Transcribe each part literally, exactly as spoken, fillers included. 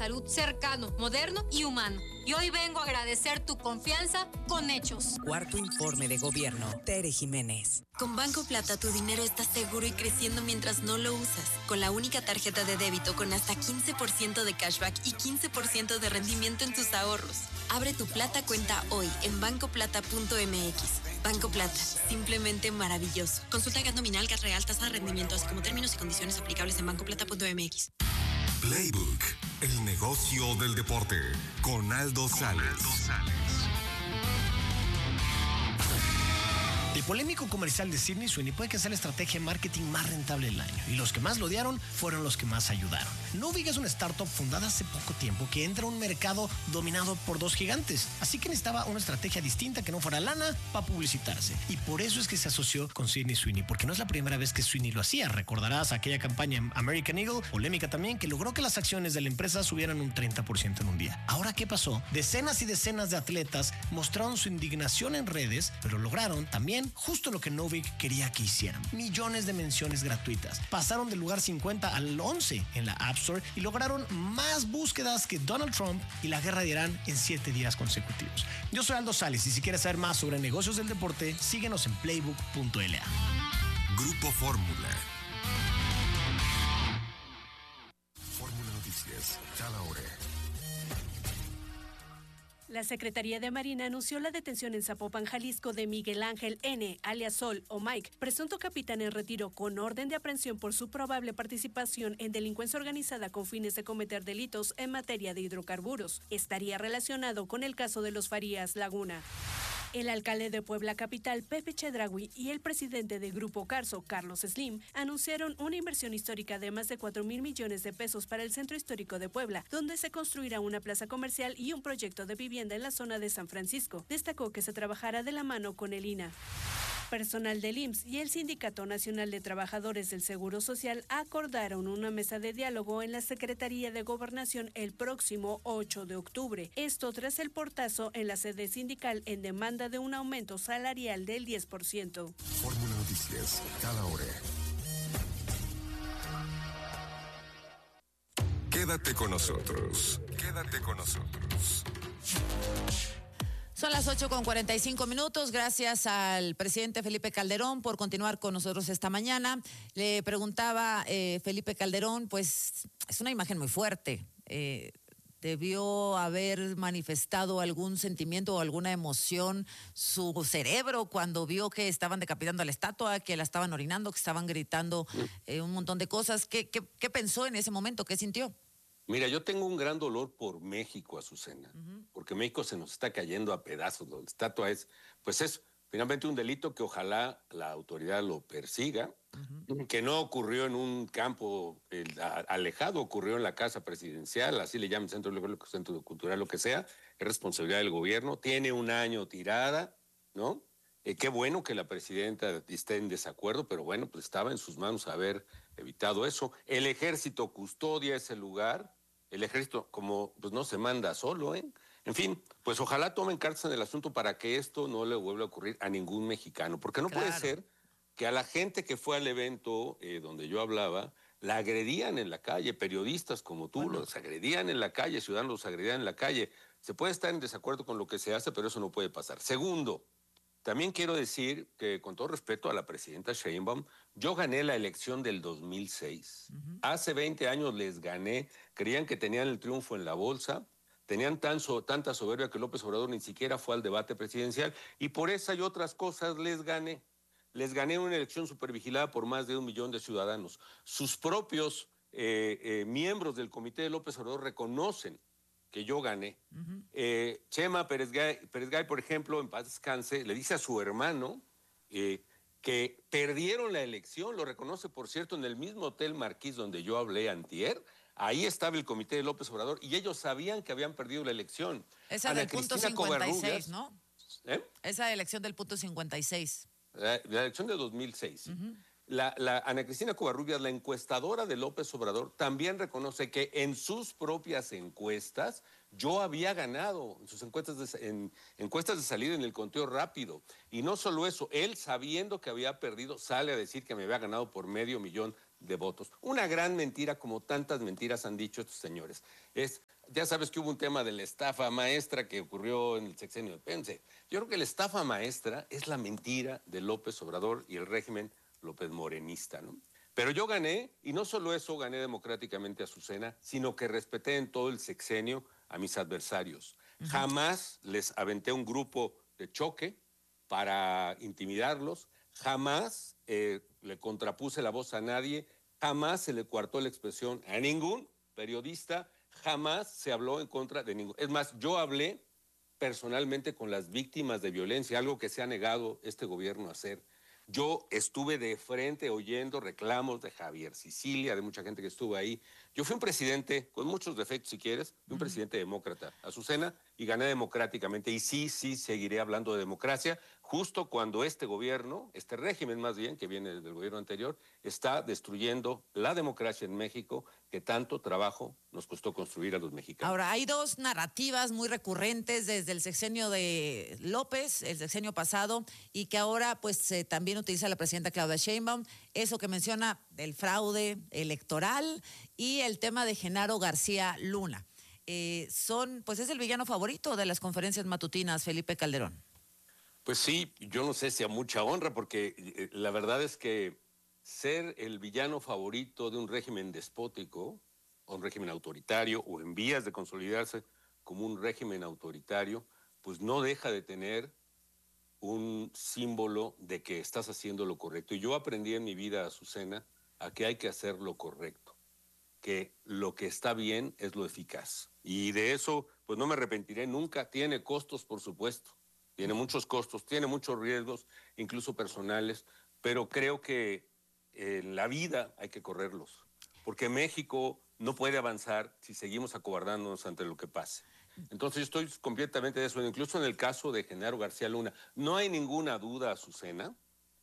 salud cercano, moderno y humano. Y hoy vengo a agradecer tu confianza con hechos. Cuarto informe de gobierno. Tere Jiménez. Con Banco Plata tu dinero está seguro y creciendo mientras no lo usas. Con la única tarjeta de débito con hasta quince por ciento de cashback y quince por ciento de rendimiento en tus ahorros. Abre tu Plata cuenta hoy en banco plata punto m x. Banco Plata, simplemente maravilloso. Consulta gas nominal, gas real, tasa de rendimiento, así como términos y condiciones aplicables en banco plata punto m x. Playbook, el negocio del deporte, con Aldo Sales. El polémico comercial de Sydney Sweeney puede que sea la estrategia de marketing más rentable del año, y los que más lo odiaron fueron los que más ayudaron. Novig es una startup fundada hace poco tiempo que entra a un mercado dominado por dos gigantes, así que necesitaba una estrategia distinta que no fuera lana para publicitarse, y por eso es que se asoció con Sydney Sweeney, porque no es la primera vez que Sweeney lo hacía. Recordarás aquella campaña en American Eagle, polémica también, que logró que las acciones de la empresa subieran un treinta por ciento en un día. Ahora, ¿qué pasó? Decenas y decenas de atletas mostraron su indignación en redes, pero lograron también justo lo que Novig quería que hicieran: millones de menciones gratuitas. Pasaron del lugar cincuenta al once en la App Store y lograron más búsquedas que Donald Trump y la guerra de Irán en siete días consecutivos. Yo soy Aldo Sales, y si quieres saber más sobre negocios del deporte, síguenos en playbook punto l a. Grupo Fórmula. Fórmula Noticias, cada hora. La Secretaría de Marina anunció la detención en Zapopan, Jalisco, de Miguel Ángel N., alias Sol o Mike, presunto capitán en retiro, con orden de aprehensión por su probable participación en delincuencia organizada con fines de cometer delitos en materia de hidrocarburos. Estaría relacionado con el caso de los Farías Laguna. El alcalde de Puebla Capital, Pepe Chedraui, y el presidente del Grupo Carso, Carlos Slim, anunciaron una inversión histórica de más de cuatro mil millones de pesos para el centro histórico de Puebla, donde se construirá una plaza comercial y un proyecto de vivienda en la zona de San Francisco. Destacó que se trabajará de la mano con el I N A. Personal del I M S S y el Sindicato Nacional de Trabajadores del Seguro Social acordaron una mesa de diálogo en la Secretaría de Gobernación el próximo ocho de octubre. Esto tras el portazo en la sede sindical en demanda de un aumento salarial del diez por ciento. Fórmula Noticias, cada hora. Quédate con nosotros. Quédate con nosotros. Son las ocho con cuarenta y cinco minutos. Gracias al presidente Felipe Calderón por continuar con nosotros esta mañana. Le preguntaba eh, Felipe Calderón, pues es una imagen muy fuerte. Eh, debió haber manifestado algún sentimiento o alguna emoción su cerebro cuando vio que estaban decapitando a la estatua, que la estaban orinando, que estaban gritando eh, un montón de cosas. ¿Qué, qué, qué pensó en ese momento? ¿Qué sintió? Mira, yo tengo un gran dolor por México, Azucena, uh-huh. porque México se nos está cayendo a pedazos. La estatua es, pues es finalmente un delito que ojalá la autoridad lo persiga, uh-huh. que no ocurrió en un campo el, a, alejado, ocurrió en la casa presidencial, así le llaman centro, centro cultural, lo que sea, es responsabilidad del gobierno, tiene un año tirada, ¿no? Eh, qué bueno que la presidenta esté en desacuerdo, pero bueno, pues estaba en sus manos haber evitado eso. El ejército custodia ese lugar. El ejército, como pues no se manda solo, ¿eh? En fin, pues ojalá tomen cartas en el asunto para que esto no le vuelva a ocurrir a ningún mexicano, porque no claro. puede ser que a la gente que fue al evento eh, donde yo hablaba, la agredían en la calle, periodistas como tú, bueno. los agredían en la calle, ciudadanos los agredían en la calle. Se puede estar en desacuerdo con lo que se hace, pero eso no puede pasar. Segundo, también quiero decir que, con todo respeto a la presidenta Sheinbaum, yo gané la elección del dos mil seis. Uh-huh. Hace veinte años les gané, creían que tenían el triunfo en la bolsa, tenían tan so, tanta soberbia que López Obrador ni siquiera fue al debate presidencial, y por esa y otras cosas les gané. Les gané una elección supervigilada por más de un millón de ciudadanos. Sus propios eh, eh, miembros del comité de López Obrador reconocen que yo gané. Uh-huh. eh, Chema Pérez Gay, Pérez Gay, por ejemplo, en paz descanse, le dice a su hermano eh, que perdieron la elección, lo reconoce, por cierto, en el mismo Hotel Marquís donde yo hablé antier. Ahí estaba el comité de López Obrador y ellos sabían que habían perdido la elección. Esa Ana del punto Cristina cincuenta y seis, Covarrubias, ¿no? ¿Eh? Esa elección del punto cincuenta y seis. La, la elección de dos mil seis. Uh-huh. La, la Ana Cristina Covarrubias, la encuestadora de López Obrador, también reconoce que en sus propias encuestas yo había ganado, en sus encuestas de, en, encuestas de salida en el conteo rápido. Y no solo eso, él, sabiendo que había perdido, sale a decir que me había ganado por medio millón de votos. Una gran mentira, como tantas mentiras han dicho estos señores. Es Ya sabes que hubo un tema de la estafa maestra que ocurrió en el sexenio de Pence. Yo creo que la estafa maestra es la mentira de López Obrador y el régimen López Morenista, ¿no? Pero yo gané, y no solo eso, gané democráticamente a Azucena, sino que respeté en todo el sexenio a mis adversarios. Uh-huh. Jamás les aventé un grupo de choque para intimidarlos, jamás eh, le contrapuse la voz a nadie, jamás se le coartó la expresión a ningún periodista, jamás se habló en contra de ningún... Es más, yo hablé personalmente con las víctimas de violencia, algo que se ha negado este gobierno a hacer. Yo estuve de frente oyendo reclamos de Javier Sicilia, de mucha gente que estuvo ahí. Yo fui un presidente, con muchos defectos si quieres, fui un presidente demócrata, Azucena, y gané democráticamente. Y sí, sí, seguiré hablando de democracia, justo cuando este gobierno, este régimen más bien, que viene del gobierno anterior, está destruyendo la democracia en México, que tanto trabajo nos costó construir a los mexicanos. Ahora, hay dos narrativas muy recurrentes desde el sexenio de López, el sexenio pasado, y que ahora pues eh, también utiliza la presidenta Claudia Sheinbaum, eso que menciona del fraude electoral y el tema de Genaro García Luna. Eh, son, pues es el villano favorito de las conferencias matutinas, Felipe Calderón. Pues sí, yo no sé si a mucha honra, porque eh, la verdad es que ser el villano favorito de un régimen despótico, o un régimen autoritario, o en vías de consolidarse como un régimen autoritario, pues no deja de tener un símbolo de que estás haciendo lo correcto. Y yo aprendí en mi vida, Azucena, a que hay que hacer lo correcto, que lo que está bien es lo eficaz. Y de eso, pues no me arrepentiré nunca. Tiene costos, por supuesto. Tiene muchos costos, tiene muchos riesgos, incluso personales, pero creo que en la vida hay que correrlos, porque México no puede avanzar si seguimos acobardándonos ante lo que pase. Entonces yo estoy completamente de eso, incluso en el caso de Genaro García Luna. No hay ninguna duda, Azucena,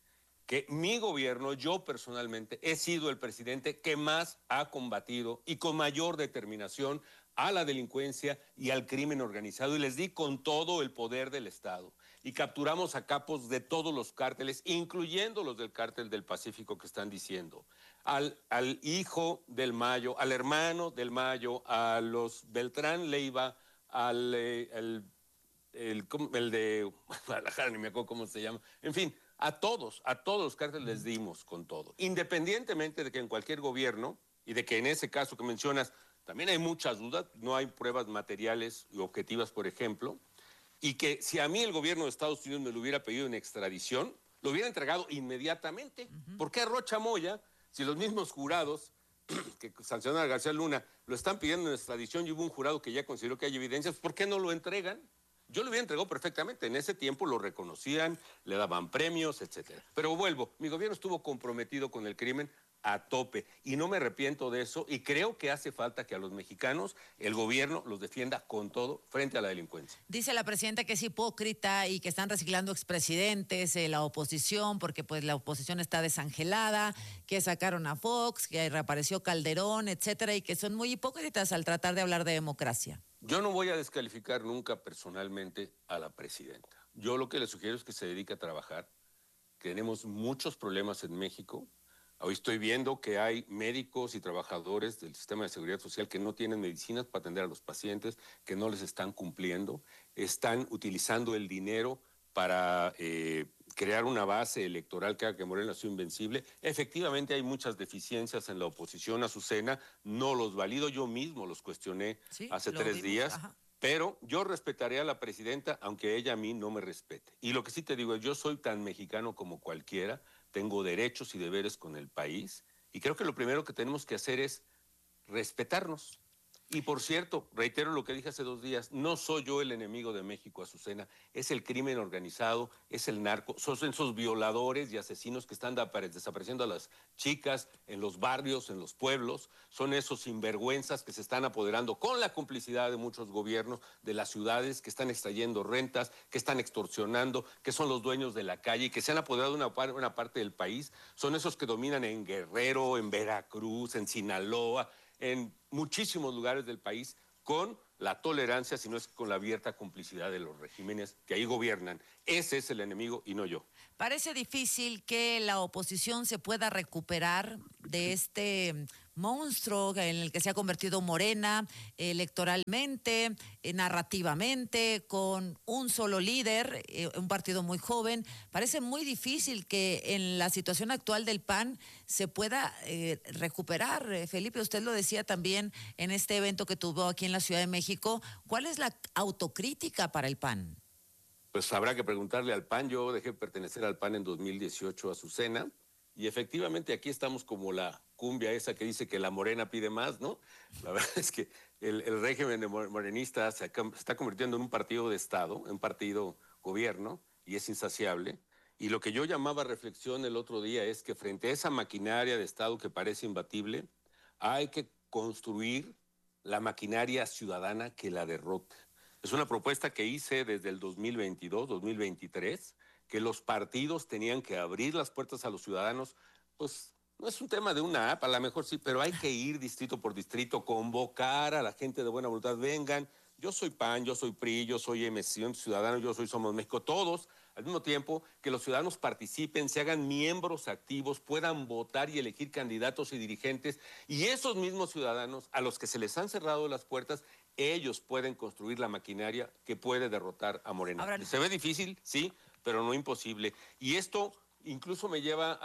que mi gobierno, yo personalmente, he sido el presidente que más ha combatido y con mayor determinación a la delincuencia y al crimen organizado, y les di con todo el poder del Estado. Y capturamos a capos de todos los cárteles, incluyendo los del cártel del Pacífico que están diciendo. Al, al hijo del Mayo, al hermano del Mayo, a los Beltrán Leiva, al eh, el, el, el de Guadalajara, ni me acuerdo cómo se llama. En fin, a todos, a todos los cárteles les dimos con todo. Independientemente de que en cualquier gobierno, y de que en ese caso que mencionas, también hay muchas dudas, no hay pruebas materiales y objetivas, por ejemplo, y que si a mí el gobierno de Estados Unidos me lo hubiera pedido en extradición, lo hubiera entregado inmediatamente. Uh-huh. ¿Por qué a Rocha Moya, si los mismos jurados que sancionaron a García Luna lo están pidiendo en extradición y hubo un jurado que ya consideró que hay evidencias, ¿por qué no lo entregan? Yo lo hubiera entregado perfectamente. En ese tiempo lo reconocían, le daban premios, etcétera. Pero vuelvo, mi gobierno estuvo comprometido con el crimen a tope y no me arrepiento de eso, y creo que hace falta que a los mexicanos el gobierno los defienda con todo frente a la delincuencia. Dice la presidenta que es hipócrita y que están reciclando expresidentes, eh, la oposición, porque pues la oposición está desangelada, que sacaron a Fox, que reapareció Calderón, etcétera, y que son muy hipócritas al tratar de hablar de democracia. Yo no voy a descalificar nunca personalmente a la presidenta. Yo lo que le sugiero es que se dedique a trabajar. Tenemos muchos problemas en México. Hoy estoy viendo que hay médicos y trabajadores del sistema de seguridad social que no tienen medicinas para atender a los pacientes, que no les están cumpliendo, están utilizando el dinero para eh, crear una base electoral que haga que Morena sea invencible. Efectivamente hay muchas deficiencias en la oposición, Azucena, no los valido, yo mismo los cuestioné sí, hace tres vimos, días, ajá. Pero yo respetaré a la presidenta, aunque ella a mí no me respete. Y lo que sí te digo es, yo soy tan mexicano como cualquiera, tengo derechos y deberes con el país, y creo que lo primero que tenemos que hacer es respetarnos. Y por cierto, reitero lo que dije hace dos días, no soy yo el enemigo de México, Azucena, es el crimen organizado, es el narco, son esos violadores y asesinos que están desapareciendo a las chicas en los barrios, en los pueblos, son esos sinvergüenzas que se están apoderando con la complicidad de muchos gobiernos de las ciudades, que están extrayendo rentas, que están extorsionando, que son los dueños de la calle y que se han apoderado de una, par una parte del país, son esos que dominan en Guerrero, en Veracruz, en Sinaloa, en muchísimos lugares del país, con la tolerancia, sino es con la abierta complicidad de los regímenes que ahí gobiernan. Ese es el enemigo y no yo. Parece difícil que la oposición se pueda recuperar de este monstruo en el que se ha convertido Morena electoralmente, eh, narrativamente, con un solo líder, eh, un partido muy joven. Parece muy difícil que en la situación actual del P A N se pueda eh, recuperar. Eh, Felipe, usted lo decía también en este evento que tuvo aquí en la Ciudad de México. ¿Cuál es la autocrítica para el P A N? Pues habrá que preguntarle al P A N. Yo dejé de pertenecer al P A N en dos mil dieciocho, Azucena, y efectivamente aquí estamos como la cumbia esa que dice que la morena pide más, ¿no? La verdad es que el, el régimen morenista se está convirtiendo en un partido de Estado, en un partido gobierno, y es insaciable. Y lo que yo llamaba reflexión el otro día es que frente a esa maquinaria de Estado que parece imbatible, hay que construir la maquinaria ciudadana que la derrote. Es una propuesta que hice desde el dos mil veintidós, dos mil veintitrés, que los partidos tenían que abrir las puertas a los ciudadanos. Pues no es un tema de una app, a lo mejor sí, pero hay que ir distrito por distrito, convocar a la gente de buena voluntad, vengan, yo soy P A N, yo soy P R I, yo soy M C, Ciudadano, yo soy Somos México, todos, al mismo tiempo, que los ciudadanos participen, se hagan miembros activos, puedan votar y elegir candidatos y dirigentes, y esos mismos ciudadanos a los que se les han cerrado las puertas, ellos pueden construir la maquinaria que puede derrotar a Morena. Ahora, se ve difícil, sí, pero no imposible. Y esto incluso me lleva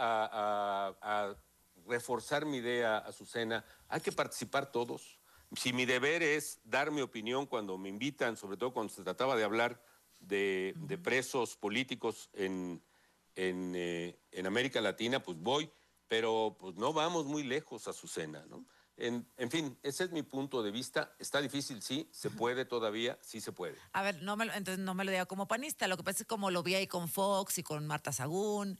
a, a, a reforzar mi idea, Azucena. Hay que participar todos. Si mi deber es dar mi opinión cuando me invitan, sobre todo cuando se trataba de hablar de, de presos políticos en, en, eh, en América Latina, pues voy, pero pues no vamos muy lejos, Azucena, ¿no? En, en fin, ese es mi punto de vista. Está difícil, sí, se puede todavía, sí se puede. A ver, no me lo, entonces no me lo diga como panista, lo que pasa es como lo vi ahí con Fox y con Marta Sagún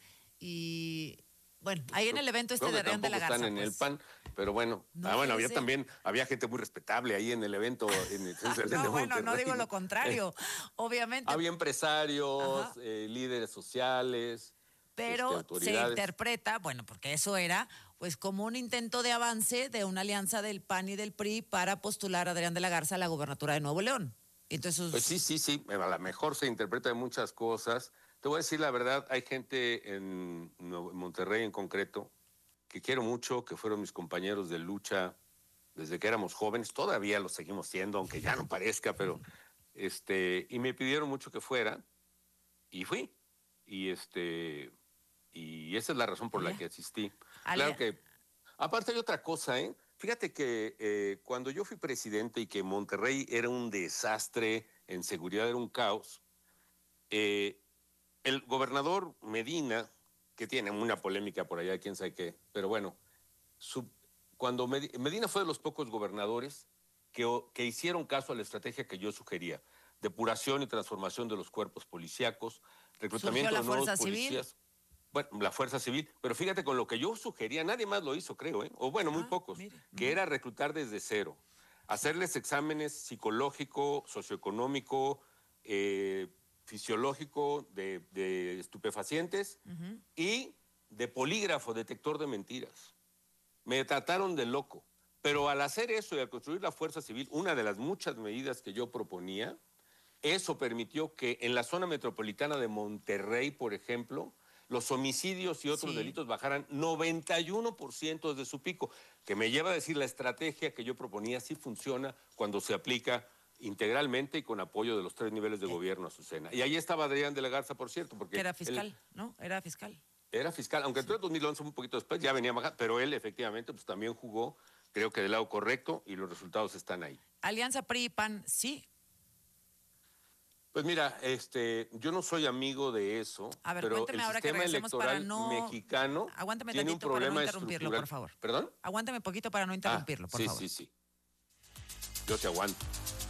y bueno, ahí en el evento este de Adrián de la Garza. Están en pues. el P A N, pero bueno, no, ah, bueno, había sé. también, había gente muy respetable ahí en el evento. En el, en no, bueno, no digo lo contrario, obviamente. Había empresarios, eh, líderes sociales. Pero este, se interpreta, bueno, porque eso era pues como un intento de avance de una alianza del P A N y del P R I para postular a Adrián de la Garza a la gubernatura de Nuevo León. Entonces, pues sí, sí, sí, a lo mejor se interpreta de muchas cosas. Te voy a decir la verdad, hay gente en Monterrey en concreto que quiero mucho, que fueron mis compañeros de lucha desde que éramos jóvenes, todavía lo seguimos siendo, aunque ya no parezca, pero este, y me pidieron mucho que fuera, y fui, y este... Y esa es la razón por Alia. la que asistí. Alia. Claro que, aparte hay otra cosa, ¿eh? Fíjate que eh, cuando yo fui presidente y que Monterrey era un desastre, en seguridad era un caos, eh, el gobernador Medina, que tiene una polémica por allá, quién sabe qué, pero bueno, su, cuando Medina, Medina fue de los pocos gobernadores que, que hicieron caso a la estrategia que yo sugería, depuración y transformación de los cuerpos policíacos, reclutamiento de nuevos policías. Civil. Bueno, la Fuerza Civil, pero fíjate con lo que yo sugería, nadie más lo hizo, creo, ¿eh? O bueno, muy ah, pocos, mire. que era reclutar desde cero, hacerles exámenes psicológico, socioeconómico, eh, fisiológico de, de estupefacientes uh-huh. y de polígrafo, detector de mentiras. Me trataron de loco, pero al hacer eso y al construir la Fuerza Civil, una de las muchas medidas que yo proponía, eso permitió que en la zona metropolitana de Monterrey, por ejemplo, los homicidios y otros sí. delitos bajaran noventa y uno por ciento desde su pico, que me lleva a decir la estrategia que yo proponía sí funciona cuando se aplica integralmente y con apoyo de los tres niveles de eh. gobierno, Azucena. Y ahí estaba Adrián de la Garza, por cierto. Porque era fiscal, él, ¿no? Era fiscal. Era fiscal, aunque sí. entró en dos mil once, un poquito después, ya venía bajando, pero él efectivamente pues también jugó, creo que del lado correcto, y los resultados están ahí. Alianza P R I P A N, sí. Pues mira, este, yo no soy amigo de eso, a ver, pero el ahora sistema que electoral no... mexicano Aguántame tiene un problema para no interrumpirlo, estructural. Por favor. ¿Perdón? Aguántame poquito para no interrumpirlo, ah, por sí, favor. Sí, sí, sí. Yo te aguanto.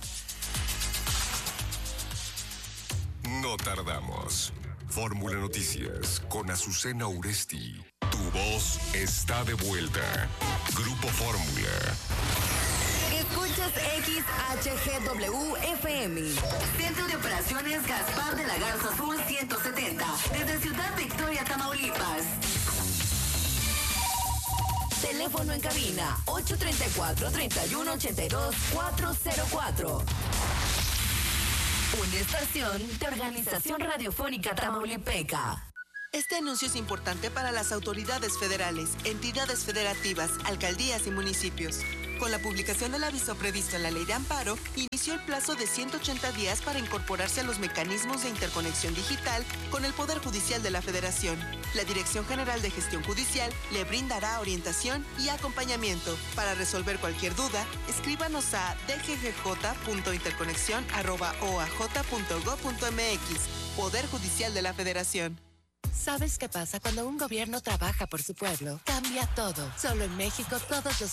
No tardamos. Fórmula Noticias con Azucena Uresti. Tu voz está de vuelta. Grupo Fórmula. Escuchas X H G W F M. Centro de Operaciones Gaspar de la Garza Sur ciento setenta. Desde Ciudad Victoria, Tamaulipas. Teléfono en cabina ocho tres cuatro, tres uno ocho dos, cuatro cero cuatro. Una estación de Organización Radiofónica Tamaulipeca. Este anuncio es importante para las autoridades federales, entidades federativas, alcaldías y municipios. Con la publicación del aviso previsto en la Ley de Amparo, inició el plazo de ciento ochenta días para incorporarse a los mecanismos de interconexión digital con el Poder Judicial de la Federación. La Dirección General de Gestión Judicial le brindará orientación y acompañamiento. Para resolver cualquier duda, escríbanos a d g g j punto interconexión arroba o a j punto gob punto m x. Poder Judicial de la Federación. ¿Sabes qué pasa cuando un gobierno trabaja por su pueblo? Cambia todo. Solo en México todos los